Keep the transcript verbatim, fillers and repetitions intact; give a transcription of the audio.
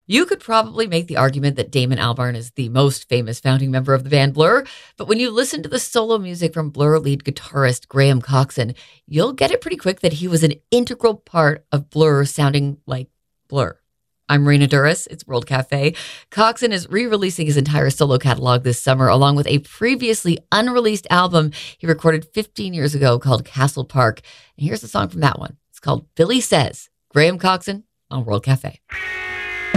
You could probably make the argument that Damon Albarn is the most famous founding member of the band Blur, but when you listen to the solo music from Blur lead guitarist Graham Coxon, you'll get it pretty quick that he was an integral part of Blur sounding like Blur. I'm Raina Duras. It's World Cafe. Coxon is re-releasing his entire solo catalog this summer, along with a previously unreleased album he recorded fifteen years ago called Castle Park. And here's a song from that one. It's called Billy Says. Graham Coxon on World Cafe.